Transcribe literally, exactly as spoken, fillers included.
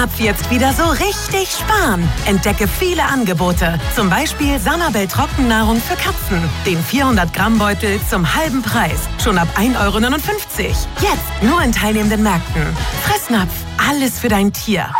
Ab jetzt wieder so richtig sparen. Entdecke viele Angebote. Zum Beispiel Sanabel Trockennahrung für Katzen. Den vierhundert Gramm Beutel zum halben Preis. Schon ab ein Euro neunundfünfzig. Jetzt nur in teilnehmenden Märkten. Fressnapf. Alles für dein Tier.